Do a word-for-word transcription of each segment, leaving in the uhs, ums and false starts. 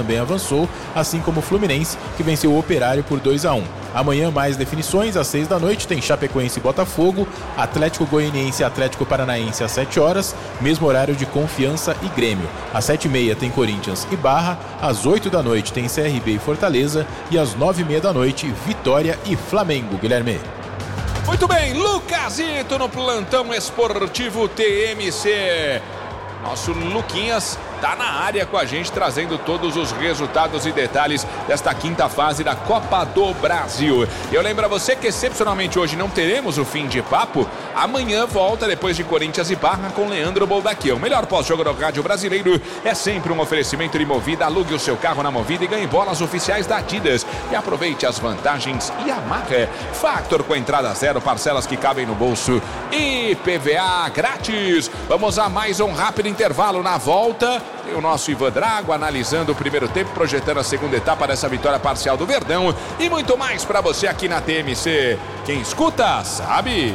também avançou, assim como o Fluminense, que venceu o Operário por dois a um. Amanhã mais definições, às seis da noite tem Chapecoense e Botafogo, Atlético Goianiense e Atlético Paranaense às sete horas, mesmo horário de Confiança e Grêmio. Às sete e meia tem Corinthians e Barra, às oito da noite tem C R B e Fortaleza e às nove e meia da noite Vitória e Flamengo. Guilherme. Muito bem, Lucasito no plantão esportivo T M C. Nosso Luquinhas tá na área com a gente, trazendo todos os resultados e detalhes desta quinta fase da Copa do Brasil. Eu lembro a você que excepcionalmente hoje não teremos o fim de papo. Amanhã volta depois de Corinthians e Barra com Leandro Boldaquiel. O melhor pós-jogo do rádio brasileiro é sempre um oferecimento de Movida. Alugue o seu carro na Movida e ganhe bolas oficiais da Adidas. E aproveite as vantagens e amarra. Factor com entrada zero, parcelas que cabem no bolso e I P V A grátis. Vamos a mais um rápido intervalo. Na volta tem o nosso Ivan Drago analisando o primeiro tempo, projetando a segunda etapa dessa vitória parcial do Verdão e muito mais para você aqui na T M C. Quem escuta, sabe.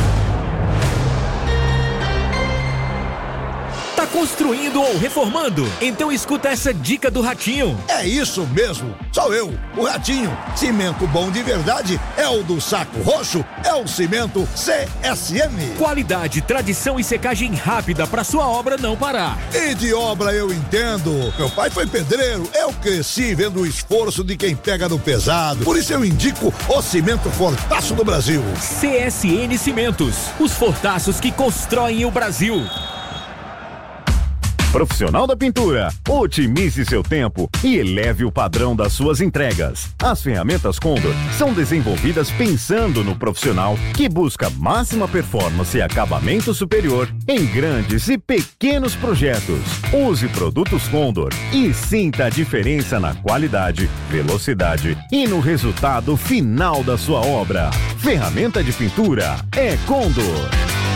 Tá construindo ou reformando? Então escuta essa dica do Ratinho. É isso mesmo, sou eu, o Ratinho. Cimento bom de verdade é o do Saco Roxo, é o Cimento C S M. Qualidade, tradição e secagem rápida para sua obra não parar. E de obra eu entendo. Meu pai foi pedreiro, eu cresci vendo o esforço de quem pega no pesado. Por isso eu indico o Cimento Fortaço do Brasil. C S N Cimentos, os fortaços que constroem o Brasil. Profissional da pintura, otimize seu tempo e eleve o padrão das suas entregas. As ferramentas Condor são desenvolvidas pensando no profissional que busca máxima performance e acabamento superior em grandes e pequenos projetos. Use produtos Condor e sinta a diferença na qualidade, velocidade e no resultado final da sua obra. Ferramenta de pintura é Condor.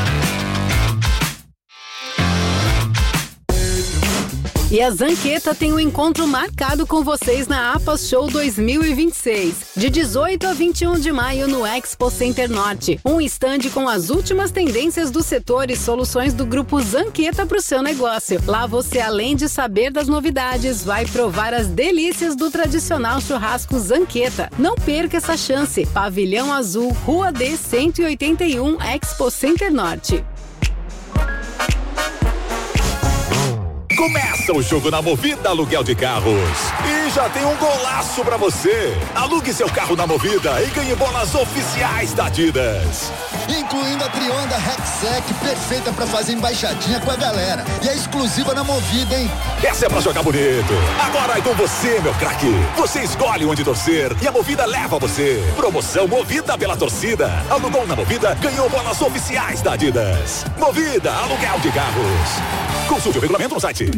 E a Zanqueta tem um encontro marcado com vocês na APAS Show dois mil e vinte e seis, de dezoito a vinte e um de maio no Expo Center Norte. Um estande com as últimas tendências do setor e soluções do grupo Zanqueta para o seu negócio. Lá você, além de saber das novidades, vai provar as delícias do tradicional churrasco Zanqueta. Não perca essa chance. Pavilhão Azul, Rua D cento e oitenta e um, Expo Center Norte. Começa o jogo na Movida Aluguel de Carros. E já tem um golaço pra você. Alugue seu carro na Movida e ganhe bolas oficiais da Adidas. Incluindo a Trionda Rexec, perfeita pra fazer embaixadinha com a galera. E é exclusiva na Movida, hein? Essa é pra jogar bonito. Agora é com você, meu craque. Você escolhe onde torcer e a Movida leva você. Promoção Movida pela torcida. Alugou na Movida, ganhou bolas oficiais da Adidas. Movida Aluguel de Carros. Consulte o regulamento no site.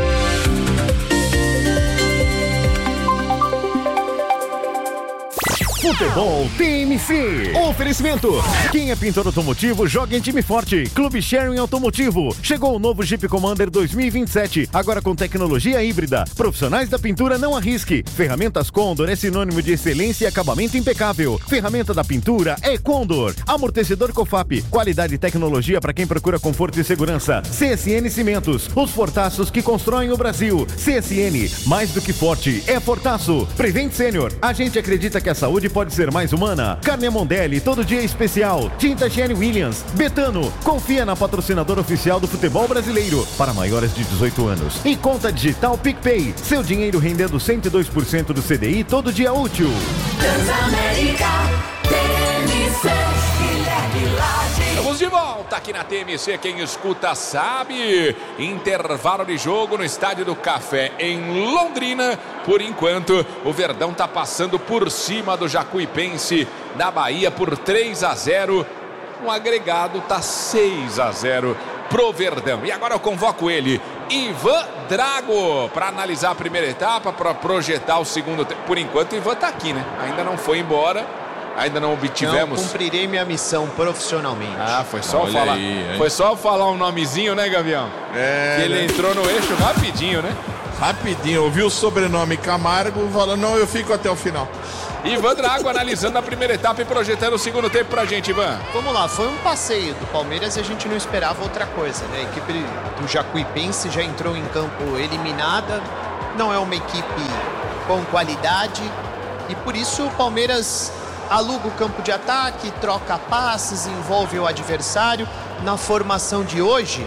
Futebol T M C. Oferecimento. Quem é pintor automotivo, joga em time forte. Clube Sharing Automotivo. Chegou o novo Jeep Commander dois mil e vinte e sete, agora com tecnologia híbrida. Profissionais da pintura, não arrisque. Ferramentas Condor é sinônimo de excelência e acabamento impecável. Ferramenta da pintura é Condor. Amortecedor Cofap. Qualidade e tecnologia para quem procura conforto e segurança. C S N Cimentos. Os fortaços que constroem o Brasil. C S N. Mais do que forte, é fortaço. Prevent Sênior. A gente acredita que a saúde pode ser mais humana. Carne Mondelli, todo dia especial. Tinta Sherwin Williams. Betano, confia na patrocinadora oficial do futebol brasileiro. Para maiores de dezoito anos. E conta digital PicPay. Seu dinheiro rendendo cento e dois por cento do C D I todo dia útil. Transamérica, T M C, Guilherme Lage. Estamos de volta aqui na T M C, quem escuta sabe. Intervalo de jogo no Estádio do Café em Londrina. Por enquanto, o Verdão está passando por cima do Jacuipense da Bahia por três a zero. Um agregado tá seis a zero pro Verdão. E agora eu convoco ele, Ivan Drago, para analisar a primeira etapa, para projetar o segundo tempo. Por enquanto, o Ivan tá aqui, né? Ainda não foi embora. Ainda não obtivemos. Não cumprirei minha missão profissionalmente. Ah, foi só Olha falar. aí, foi só falar um nomezinho, né, Gavião? É. Que ele né? entrou no eixo rapidinho, né? Rapidinho, ouviu o sobrenome Camargo, falou, não, eu fico até o final. Ivan Drago analisando a primeira etapa e projetando o segundo tempo pra gente, Ivan. Vamos lá, foi um passeio do Palmeiras e a gente não esperava outra coisa, né? A equipe do Jacuipense já entrou em campo eliminada, não é uma equipe com qualidade e por isso o Palmeiras aluga o campo de ataque, troca passes, envolve o adversário. Na formação de hoje,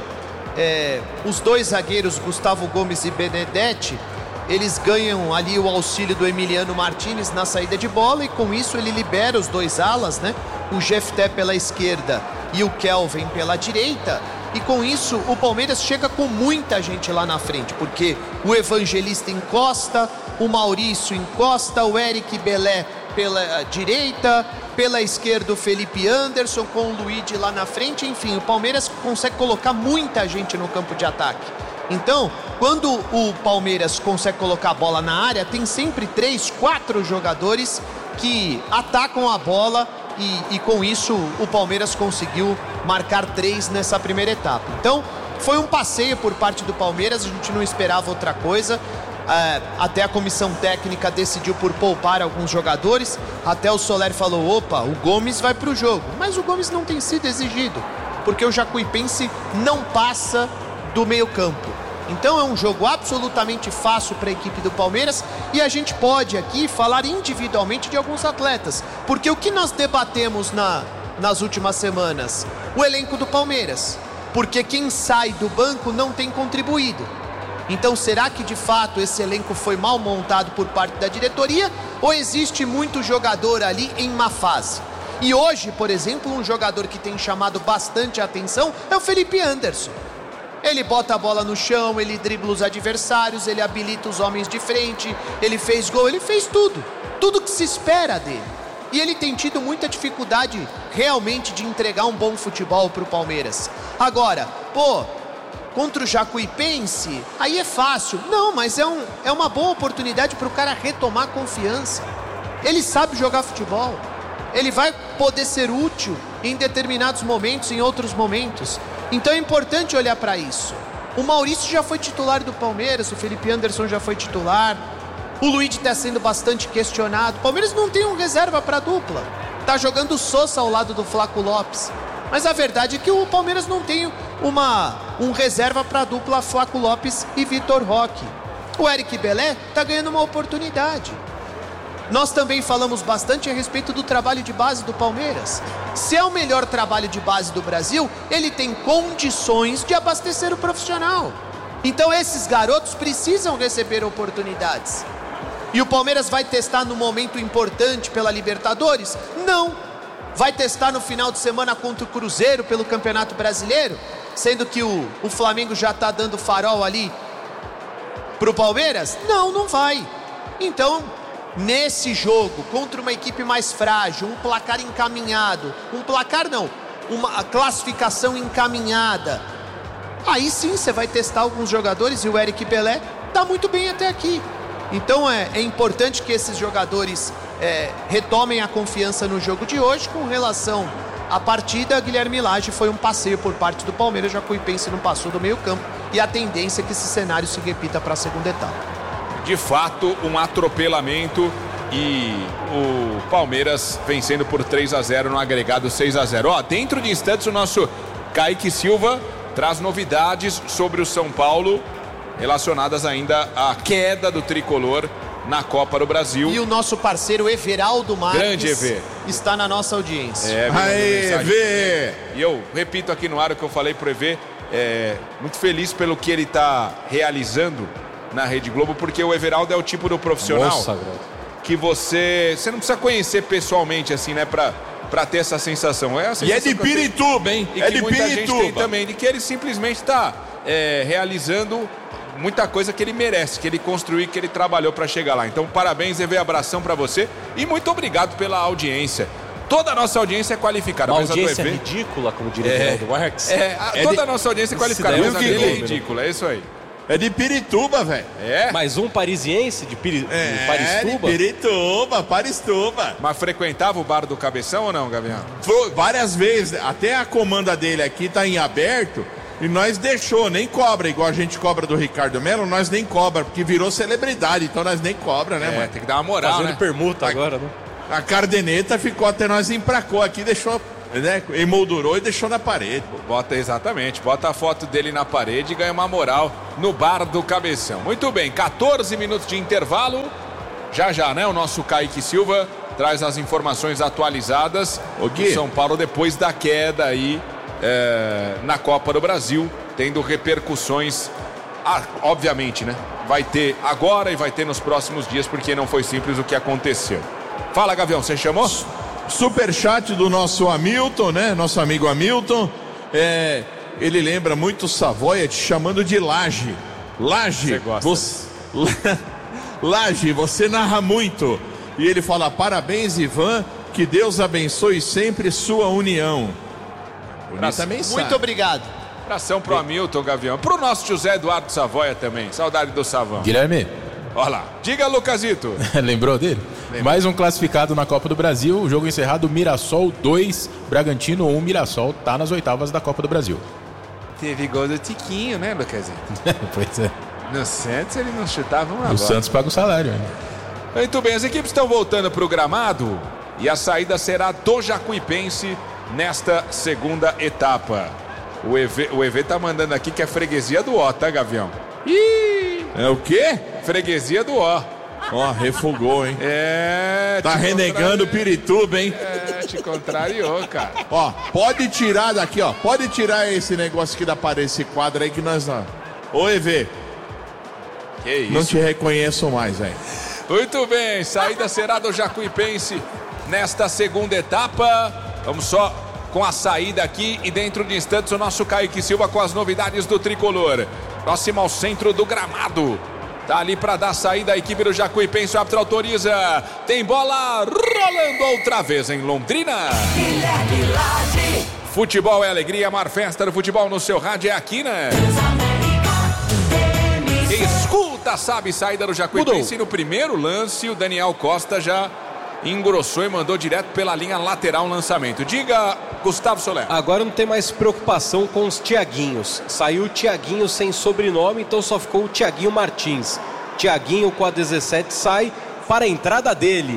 é, os dois zagueiros, Gustavo Gomes e Benedetti, eles ganham ali o auxílio do Emiliano Martinez na saída de bola e com isso ele libera os dois alas, né? O Jefté pela esquerda e o Kelvin pela direita. E com isso o Palmeiras chega com muita gente lá na frente, porque o Evangelista encosta, o Maurício encosta, o Eric Belé pela direita, pela esquerda o Felipe Anderson com o Luigi lá na frente. Enfim, o Palmeiras consegue colocar muita gente no campo de ataque. Então, quando o Palmeiras consegue colocar a bola na área, tem sempre três, quatro jogadores que atacam a bola e, e com isso o Palmeiras conseguiu marcar três nessa primeira etapa. Então, foi um passeio por parte do Palmeiras, a gente não esperava outra coisa. É, até a comissão técnica decidiu por poupar alguns jogadores. Até o Soler falou, opa, o Gomes vai para o jogo. Mas o Gomes não tem sido exigido, porque o Jacuipense não passa do meio campo. Então é um jogo absolutamente fácil para a equipe do Palmeiras e a gente pode aqui falar individualmente de alguns atletas, porque o que nós debatemos na, nas últimas semanas? O elenco do Palmeiras, porque quem sai do banco não tem contribuído. Então será que de fato esse elenco foi mal montado por parte da diretoria ou existe muito jogador ali em má fase? E hoje, por exemplo, um jogador que tem chamado bastante a atenção é o Felipe Anderson. Ele bota a bola no chão, ele dribla os adversários, ele habilita os homens de frente, ele fez gol, ele fez tudo. Tudo que se espera dele. E ele tem tido muita dificuldade realmente de entregar um bom futebol para o Palmeiras. Agora, pô, contra o Jacuipense, aí é fácil. Não, mas é, um, é uma boa oportunidade para o cara retomar confiança. Ele sabe jogar futebol. Ele vai poder ser útil em determinados momentos, em outros momentos. Então é importante olhar para isso. O Maurício já foi titular do Palmeiras, o Felipe Anderson já foi titular, o Luigi está sendo bastante questionado. O Palmeiras não tem um reserva para dupla. Tá jogando o Sousa ao lado do Flaco Lopes. Mas a verdade é que o Palmeiras não tem uma, um reserva para dupla Flaco Lopes e Vitor Roque. O Eric Belé está ganhando uma oportunidade. Nós também falamos bastante a respeito do trabalho de base do Palmeiras. Se é o melhor trabalho de base do Brasil, ele tem condições de abastecer o profissional. Então esses garotos precisam receber oportunidades. E o Palmeiras vai testar no momento importante pela Libertadores? Não. Vai testar no final de semana contra o Cruzeiro pelo Campeonato Brasileiro? Sendo que o, o Flamengo já está dando farol ali para o Palmeiras? Não, não vai. Então, nesse jogo, contra uma equipe mais frágil, um placar encaminhado, um placar não, uma classificação encaminhada, aí sim você vai testar alguns jogadores e o Eric Belé está muito bem até aqui. Então é, é importante que esses jogadores é, retomem a confiança no jogo de hoje. Com relação à partida, Guilherme Lage, foi um passeio por parte do Palmeiras, Jacuipense não passou do meio campo e a tendência é que esse cenário se repita para a segunda etapa. De fato, um atropelamento e o Palmeiras vencendo por três a zero no agregado seis a zero. Ó, dentro de instantes o nosso Kaique Silva traz novidades sobre o São Paulo relacionadas ainda à queda do tricolor na Copa do Brasil. E o nosso parceiro Everaldo Marques Grande Evê. está na nossa audiência. É, Aê, Evê! E eu repito aqui no ar o que eu falei pro Evê, é, muito feliz pelo que ele está realizando na Rede Globo, porque o Everaldo é o tipo do profissional Nossa, que você, você não precisa conhecer pessoalmente assim, né, pra, pra ter essa sensação. É a sensação e é de Pirituba, tenho, hein? E é que de muita Pirituba. gente tem também, de que ele simplesmente está é, realizando muita coisa que ele merece, que ele construiu, que ele trabalhou para chegar lá. Então, parabéns, Evê, abração para você e muito obrigado pela audiência. Toda a nossa audiência é qualificada. Uma mas audiência a do Evê, ridícula, como diria o é, Everaldo Marques. É, a, é toda de... a nossa audiência é qualificada, Esse mas a daí é um dele é fenômeno. ridícula, é isso aí. É de Pirituba, velho. É? Mais um parisiense de, Piri... É, de Paristuba? de Pirituba, Paristuba. Mas frequentava o bar do Cabeção ou não, Gavião? Foi várias vezes, até a comanda dele aqui tá em aberto e nós deixou, nem cobra, igual a gente cobra do Ricardo Melo, nós nem cobra, porque virou celebridade, então nós nem cobra, né, É, mano? tem que dar uma moral, Fazendo né? permuta A- agora, né? A Cardeneta ficou até nós empracou aqui, deixou né, emoldurou e deixou na parede. Bota, exatamente, bota a foto dele na parede e ganha uma moral no bar do Cabeção. Muito bem, quatorze minutos de intervalo. Já já, né, o nosso Kaique Silva traz as informações atualizadas do São Paulo depois da queda aí é, na Copa do Brasil, tendo repercussões, ah, obviamente, né? Vai ter agora e vai ter nos próximos dias, porque não foi simples o que aconteceu. Fala, Gavião, você chamou? Superchat do nosso Hamilton, né? Nosso amigo Hamilton. É, ele lembra muito o Savoia te chamando de Laje. Laje. Você gosta. Você... Laje, você narra muito. E ele fala: parabéns, Ivan, que Deus abençoe sempre sua união. Bonita mensagem. Muito obrigado. Abração pro Hamilton, Gavião. Pro nosso José Eduardo Savoia também. Saudade do Savão. Guilherme. Olha lá. Diga, Lucasito. Lembrou dele? Lembra. Mais um classificado na Copa do Brasil. O jogo encerrado, Mirassol dois, Bragantino um. Mirassol tá nas oitavas da Copa do Brasil. Teve gol do Tiquinho, né, Lucasito? Pois é. No Santos ele não chutava uma bola. O Santos paga o salário ainda. Muito bem, as equipes estão voltando para o gramado e a saída será do Jacuipense nesta segunda etapa. O E V, o E V tá mandando aqui que é freguesia do Ó, tá, Gavião? Ih! É o quê? Freguesia do Ó. Ó, refugou, hein? É... Tá renegando o Pirituba, hein? É, te contrariou, cara. Ó, pode tirar daqui, ó. Pode tirar esse negócio aqui da parede, esse quadro aí que nós não... Ô, E V. Que isso? Não te reconheço mais, velho. Muito bem, saída será do Jacuipense nesta segunda etapa. Vamos só com a saída aqui e dentro de instantes o nosso Kaique Silva com as novidades do Tricolor. Próximo ao centro do gramado. Tá ali para dar saída a equipe do Jacuipense, o árbitro autoriza. Tem bola rolando outra vez em Londrina. Futebol é alegria, a maior festa do futebol no seu rádio é aqui, né? Escuta, sabe, saída do Jacuipense. No primeiro lance, o Daniel Costa já engrossou e mandou direto pela linha lateral o lançamento. Diga, Gustavo Soler. Agora não tem mais preocupação com os Tiaguinhos. Saiu o Tiaguinho sem sobrenome, então só ficou o Tiaguinho Martins. Tiaguinho com a dezessete sai para a entrada dele.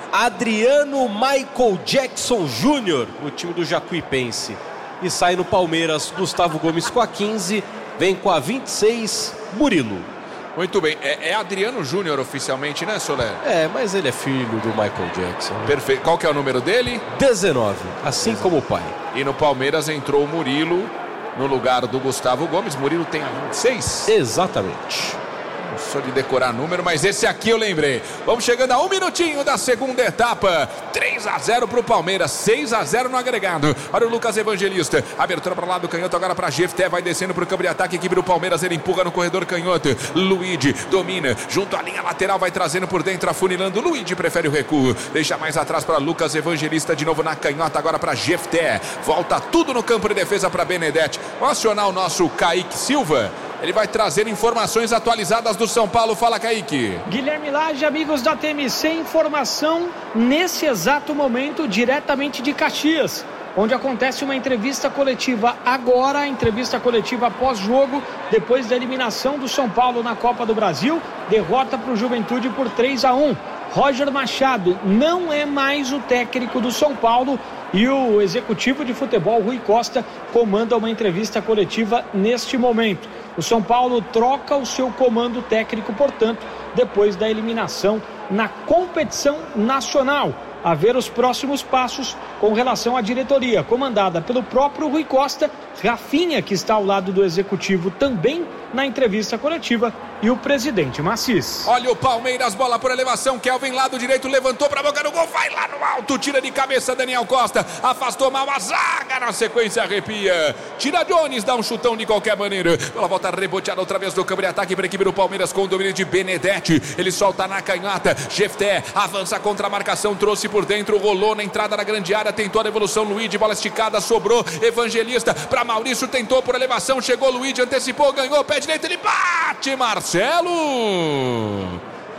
Adriano Michael Jackson Júnior, no time do Jacuipense. E sai no Palmeiras, Gustavo Gomes com a quinze, vem com a vinte e seis, Murilo. Muito bem, é, é Adriano Júnior oficialmente, né, Soler? É, mas ele é filho do Michael Jackson. Perfeito. Qual que é o número dele? dezenove, assim como o pai. E no Palmeiras entrou o Murilo no lugar do Gustavo Gomes. Murilo tem a vinte e seis? Exatamente. Não sou de decorar número, mas esse aqui eu lembrei. Vamos chegando a um minutinho da segunda etapa. três a zero pro Palmeiras, seis a zero no agregado. Olha o Lucas Evangelista. Abertura para o lado do canhoto, agora para Jefté. Vai descendo pro campo de ataque. Equipe do Palmeiras, ele empurra no corredor canhoto. Luigi domina junto à linha lateral. Vai trazendo por dentro, afunilando. Luigi prefere o recuo. Deixa mais atrás para Lucas Evangelista. De novo na canhota, agora para Jefté. Volta tudo no campo de defesa para Benedetti. Vamos acionar o nosso Kaique Silva. Ele vai trazer informações atualizadas do São Paulo. Fala, Kaique. Guilherme Lage, amigos da T M C, informação nesse exato momento, diretamente de Caxias, onde acontece uma entrevista coletiva agora, entrevista coletiva pós-jogo, depois da eliminação do São Paulo na Copa do Brasil, derrota para o Juventude por três a um. Roger Machado não é mais o técnico do São Paulo e o executivo de futebol, Rui Costa, comanda uma entrevista coletiva neste momento. O São Paulo troca o seu comando técnico, portanto, depois da eliminação na competição nacional. A ver os próximos passos com relação à diretoria, comandada pelo próprio Rui Costa, Rafinha, que está ao lado do executivo também na entrevista coletiva, e o presidente Macis. Olha o Palmeiras, bola por elevação, Kelvin lado direito, levantou para a boca do gol, vai lá no alto, tira de cabeça Daniel Costa, afastou mal a zaga, na sequência arrepia, tira Jones, dá um chutão de qualquer maneira, ela volta reboteada outra vez do campo de ataque para a equipe do Palmeiras com o domínio de Benedetti, ele solta na canhota, Jefté avança contra a marcação, trouxe por dentro, rolou na entrada da grande área, tentou a devolução, Luigi, bola esticada, sobrou, Evangelista para Maurício, tentou por elevação, chegou Luigi, antecipou, ganhou, pé direito, ele bate, Marcelo! Um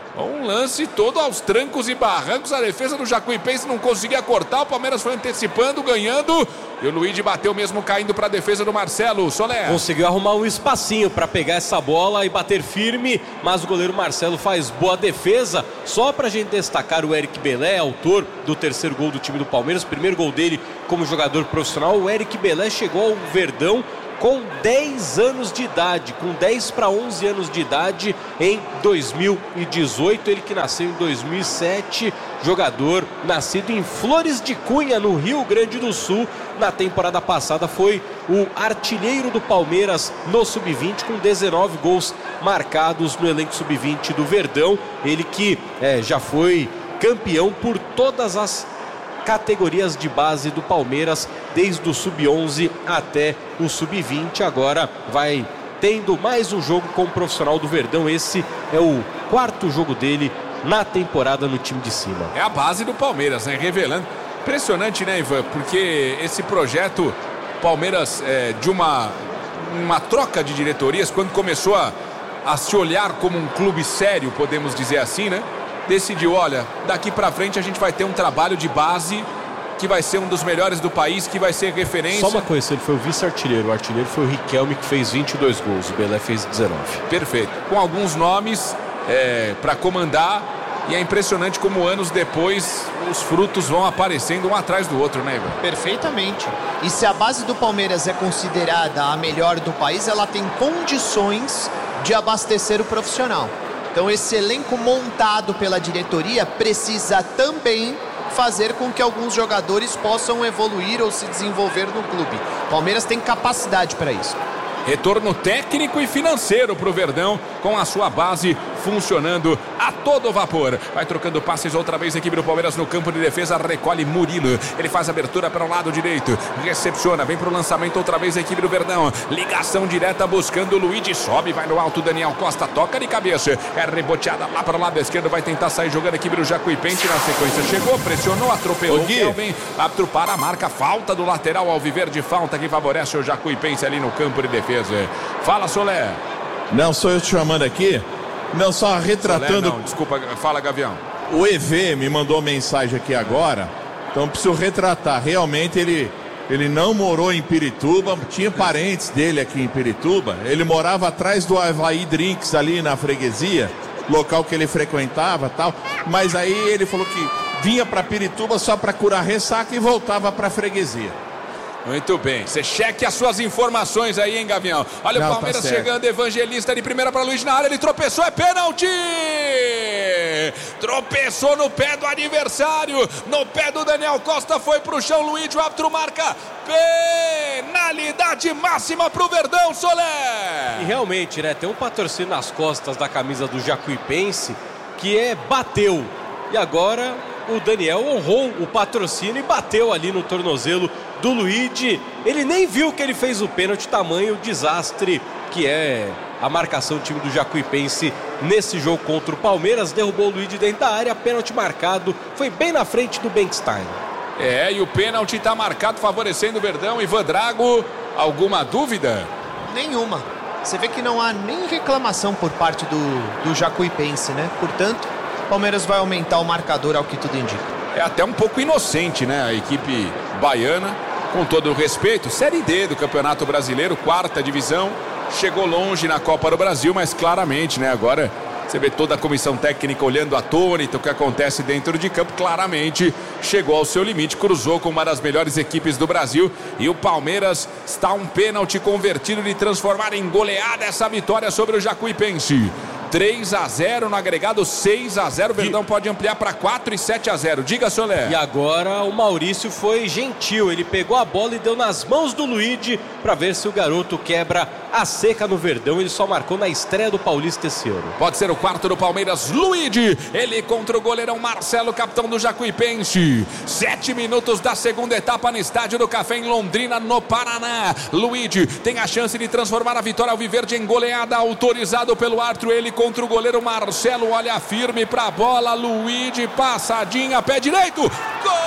um lance todo aos trancos e barrancos. A defesa do Jacuipense não conseguia cortar. O Palmeiras foi antecipando, ganhando. E o Luigi bateu mesmo caindo para a defesa do Marcelo. Soler. Conseguiu arrumar um espacinho para pegar essa bola e bater firme, mas o goleiro Marcelo faz boa defesa. Só para a gente destacar o Eric Belé, autor do terceiro gol do time do Palmeiras, primeiro gol dele como jogador profissional. O Eric Belé chegou ao Verdão com dez anos de idade, com dez para onze anos de idade em dois mil e dezoito, ele que nasceu em dois mil e sete, jogador nascido em Flores de Cunha, no Rio Grande do Sul. Na temporada passada foi o artilheiro do Palmeiras no sub vinte, com dezenove gols marcados no elenco sub vinte do Verdão. Ele que é, já foi campeão por todas as categorias de base do Palmeiras, desde o sub onze até o sub vinte. Agora vai tendo mais um jogo com o profissional do Verdão. Esse é o quarto jogo dele na temporada no time de cima. É a base do Palmeiras, né? Revelando. Impressionante, né, Ivan? Porque esse projeto Palmeiras é, de uma, uma troca de diretorias, quando começou a, a se olhar como um clube sério, podemos dizer assim, né? Decidiu, olha, daqui pra frente a gente vai ter um trabalho de base que vai ser um dos melhores do país, que vai ser referência. Só uma coisa, ele foi o vice-artilheiro. O artilheiro foi o Riquelme, que fez vinte e dois gols. O Belé fez dezenove. Perfeito. Com alguns nomes é, para comandar. E é impressionante como anos depois os frutos vão aparecendo um atrás do outro, né, Ivan? Perfeitamente. E se a base do Palmeiras é considerada a melhor do país, ela tem condições de abastecer o profissional. Então esse elenco montado pela diretoria precisa também fazer com que alguns jogadores possam evoluir ou se desenvolver no clube. O Palmeiras tem capacidade para isso. Retorno técnico e financeiro para o Verdão, com a sua base funcionando a todo vapor. Vai trocando passes outra vez a equipe do Palmeiras no campo de defesa. Recolhe Murilo. Ele faz a abertura para o lado direito. Recepciona, vem para o lançamento outra vez a equipe do Verdão. Ligação direta buscando o Luigi. Sobe, vai no alto. Daniel Costa toca de cabeça. É reboteada lá para o lado esquerdo. Vai tentar sair jogando a equipe do Jacuipense na sequência. Chegou, pressionou, atropelou. O Kelvin, árbitro para a marca. Falta do lateral Alviverde. Falta que favorece o Jacuipense ali no campo de defesa. Fala, Solé. Não, sou eu te chamando aqui. Não, só retratando. Solé, não, desculpa, fala, Gavião. O E V me mandou mensagem aqui agora. Então preciso retratar. Realmente ele, ele não morou em Pirituba. Tinha parentes dele aqui em Pirituba. Ele morava atrás do Havaí Drinks ali na freguesia, local que ele frequentava, tal. Mas aí ele falou que vinha para Pirituba só para curar ressaca e voltava para a freguesia. Muito bem, você cheque as suas informações aí, hein, Gavião? Olha Não, o Palmeiras tá chegando, Evangelista de primeira para Luiz na área, ele tropeçou, é pênalti! Tropeçou no pé do adversário, no pé do Daniel Costa, foi pro chão, Luiz, o árbitro marca penalidade máxima pro Verdão, Soler! E realmente, né, tem um patrocínio nas costas da camisa do Jacuipense que é bateu, e agora o Daniel honrou o patrocínio e bateu ali no tornozelo do Luigi. Ele nem viu que ele fez o pênalti, tamanho desastre que é a marcação do time do Jacuipense nesse jogo contra o Palmeiras. Derrubou o Luigi dentro da área, pênalti marcado, foi bem na frente do Bechstein. É, e o pênalti está marcado favorecendo o Verdão. Ivan Drago, alguma dúvida? Nenhuma. Você vê que não há nem reclamação por parte do, do Jacuipense, né? Portanto, o Palmeiras vai aumentar o marcador ao que tudo indica. É até um pouco inocente, né? A equipe baiana, com todo o respeito, Série D do Campeonato Brasileiro, quarta divisão, chegou longe na Copa do Brasil, mas claramente, né? Agora você vê toda a comissão técnica olhando atônita o que acontece dentro de campo, claramente chegou ao seu limite, cruzou com uma das melhores equipes do Brasil e o Palmeiras está a um pênalti convertido de transformar em goleada essa vitória sobre o Jacuipense. três a zero no agregado, seis a zero. O Verdão pode ampliar para quatro e sete a zero. Diga, Solé. E agora o Maurício foi gentil. Ele pegou a bola e deu nas mãos do Luigi para ver se o garoto quebra a seca no Verdão. Ele só marcou na estreia do Paulista esse ano. Pode ser o quarto do Palmeiras, Luigi. Ele contra o goleirão Marcelo, capitão do Jacuipense. Sete minutos da segunda etapa no Estádio do Café em Londrina, no Paraná. Luigi tem a chance de transformar a vitória alviverde em goleada, autorizado pelo árbitro. Ele contra o goleiro Marcelo, olha firme pra bola, Luigi, passadinha, pé direito, gol!